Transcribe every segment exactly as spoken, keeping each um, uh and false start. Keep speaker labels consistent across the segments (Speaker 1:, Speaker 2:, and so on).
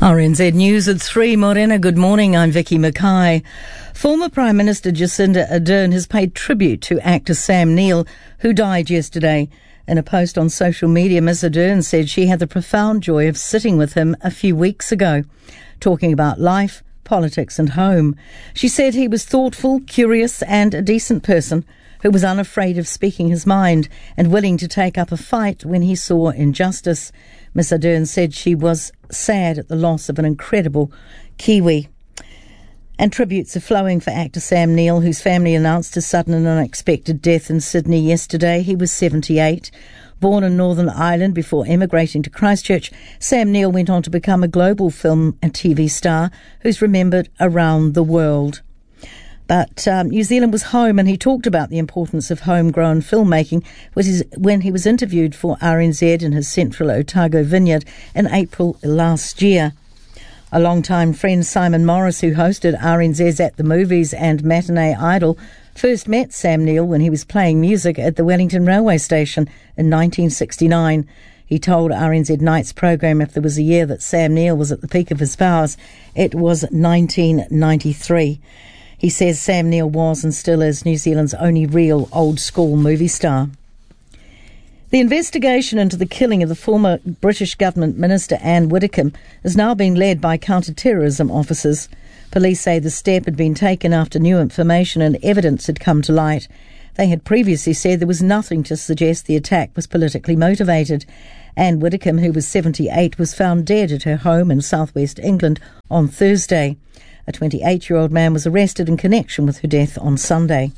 Speaker 1: R N Z News at three. Morena, good morning. I'm Vicky Mackay. Former Prime Minister Jacinda Ardern has paid tribute to actor Sam Neill, who died yesterday. In a post on social media, Miss Ardern said she had the profound joy of sitting with him a few weeks ago, talking about life, politics and home. She said he was thoughtful, curious and a decent person who was unafraid of speaking his mind and willing to take up a fight when he saw injustice. Miss Ardern said she was sad at the loss of an incredible Kiwi. And tributes are flowing for actor Sam Neill, whose family announced his sudden and unexpected death in Sydney yesterday. He was seventy-eight. Born in Northern Ireland before emigrating to Christchurch, Sam Neill went on to become a global film and T V star who's remembered around the world. But um, New Zealand was home, and he talked about the importance of homegrown filmmaking when he was interviewed for R N Z in his Central Otago vineyard in April last year. A long-time friend, Simon Morris, who hosted R N Z's At the Movies and Matinee Idol, first met Sam Neill when he was playing music at the Wellington Railway Station in nineteen sixty-nine. He told R N Z Night's programme if there was a year that Sam Neill was at the peak of his powers, it was nineteen ninety-three. He says Sam Neill was and still is New Zealand's only real old-school movie star. The investigation into the killing of the former British government minister Anne Widdecombe is now being led by counter-terrorism officers. Police say the step had been taken after new information and evidence had come to light. They had previously said there was nothing to suggest the attack was politically motivated. Anne Widdecombe, who was seventy-eight, was found dead at her home in southwest England on Thursday. A twenty-eight-year-old man was arrested in connection with her death on Sunday.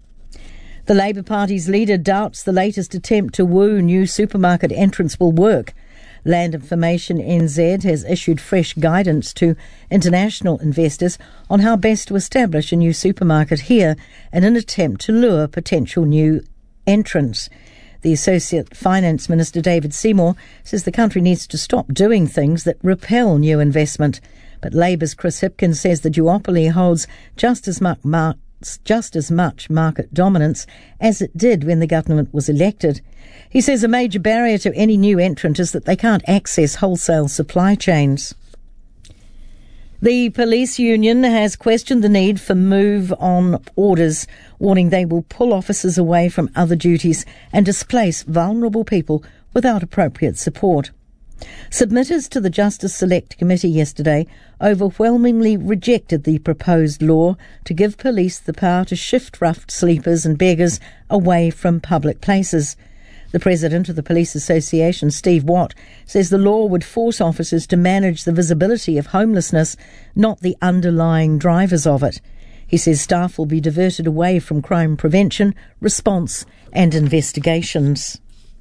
Speaker 1: The Labour Party's leader doubts the latest attempt to woo new supermarket entrants will work. Land Information N Z has issued fresh guidance to international investors on how best to establish a new supermarket here in an attempt to lure potential new entrants. The Associate Finance Minister David Seymour says the country needs to stop doing things that repel new investment. But Labour's Chris Hipkins says the duopoly holds just as much, mar- just as much market dominance as it did when the government was elected. He says a major barrier to any new entrant is that they can't access wholesale supply chains. The police union has questioned the need for move-on orders, warning they will pull officers away from other duties and displace vulnerable people without appropriate support. Submitters to the Justice Select Committee yesterday overwhelmingly rejected the proposed law to give police the power to shift rough sleepers and beggars away from public places. The president of the Police Association, Steve Watt, says the law would force officers to manage the visibility of homelessness, not the underlying drivers of it. He says staff will be diverted away from crime prevention, response and investigations.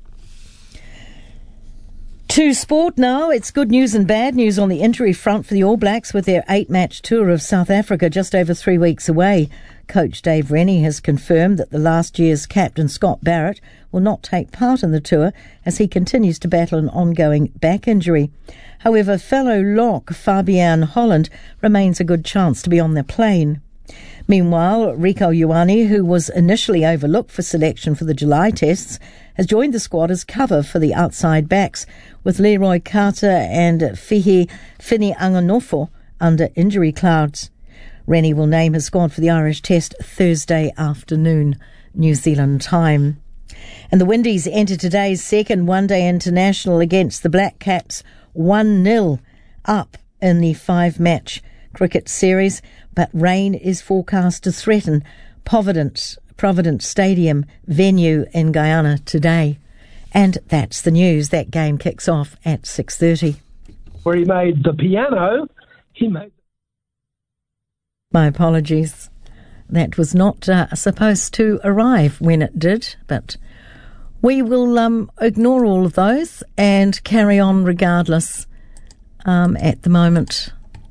Speaker 1: To sport now, it's good news and bad news on the injury front for the All Blacks with their eight-match tour of South Africa just over three weeks away. Coach Dave Rennie has confirmed that the last year's captain Scott Barrett will not take part in the tour as he continues to battle an ongoing back injury. However, fellow lock Fabian Holland remains a good chance to be on the plane. Meanwhile, Rieko Ioane, who was initially overlooked for selection for the July tests, has joined the squad as cover for the outside backs, with Leroy Carter and Fihi Fini-Anganofo under injury clouds. Rennie will name his squad for the Irish test Thursday afternoon, New Zealand time. And the Windies enter today's second one-day international against the Black Caps one nil up in the five-match cricket series, but rain is forecast to threaten Providence, Providence Stadium venue in Guyana today. And that's the news. That game kicks off at six thirty.
Speaker 2: Where he made the piano, he made...
Speaker 1: My apologies. That was not uh, supposed to arrive when it did, but we will um, ignore all of those and carry on regardless um, at the moment.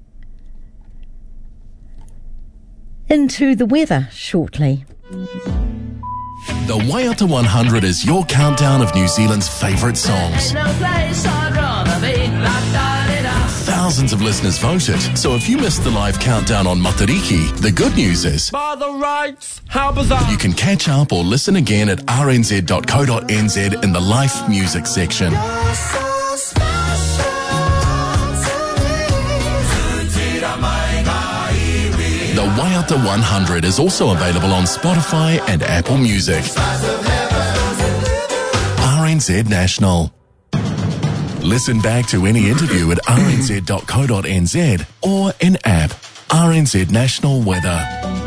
Speaker 1: Into the weather shortly.
Speaker 3: The Waiata one hundred is your countdown of New Zealand's favourite songs. Thousands of listeners voted, so if you missed the live countdown on Matariki, the good news is
Speaker 4: by the rights, how bizarre.
Speaker 3: You can catch up or listen again at r n z dot co dot n z in the Life Music section. Way Out the one hundred is also available on Spotify and Apple Music. R N Z National. Listen back to any interview at r n z dot co dot n z or in app. R N Z National Weather.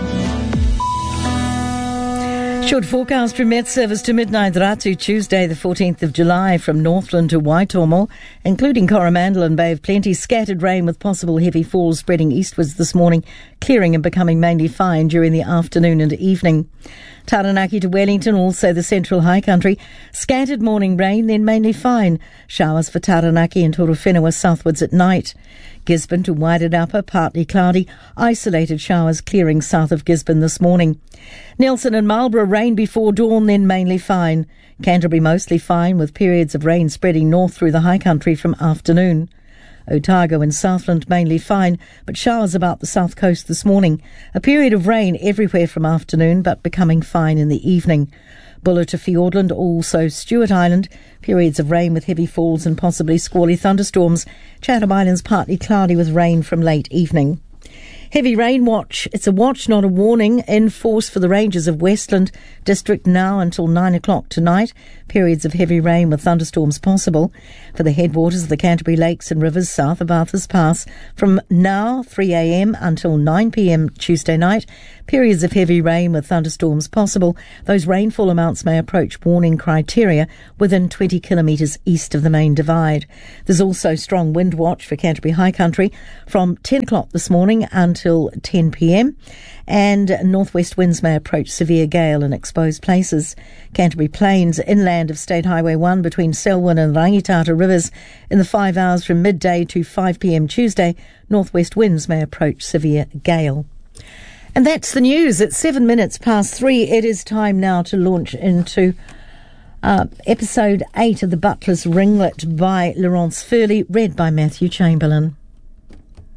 Speaker 1: Short forecast from Met Service to midnight Ratu, Tuesday the fourteenth of July, from Northland to Waitomo, including Coromandel and Bay of Plenty. Scattered rain with possible heavy falls spreading eastwards this morning, clearing and becoming mainly fine during the afternoon and evening. Taranaki to Wellington, also the central high country. Scattered morning rain, then mainly fine. Showers for Taranaki and Torowhenua southwards at night. Gisborne to Wairarapa, partly cloudy. Isolated showers clearing south of Gisborne this morning. Nelson and Marlborough, rain before dawn, then mainly fine. Canterbury mostly fine, with periods of rain spreading north through the high country from afternoon. Otago and Southland mainly fine, but showers about the south coast this morning. A period of rain everywhere from afternoon, but becoming fine in the evening. Buller to Fiordland, also Stewart Island, periods of rain with heavy falls and possibly squally thunderstorms. Chatham Islands partly cloudy with rain from late evening. Heavy rain watch. It's a watch, not a warning, in force for the ranges of Westland District now until nine o'clock tonight. Periods of heavy rain with thunderstorms possible. For the headwaters of the Canterbury Lakes and rivers south of Arthur's Pass, from now three a m until nine p m Tuesday night, periods of heavy rain with thunderstorms possible. Those rainfall amounts may approach warning criteria within twenty kilometres east of the main divide. There's also strong wind watch for Canterbury High Country from ten o'clock this morning until ten p m, and northwest winds may approach severe gale in exposed places. Canterbury Plains, inland of State Highway one between Selwyn and Rangitata rivers, in the five hours from midday to five p m Tuesday, northwest winds may approach severe gale. And that's the news. It's seven minutes past three. It is time now to launch into uh, episode eight of The Butler's Ringlet by Laurence Furley, read by Matthew Chamberlain.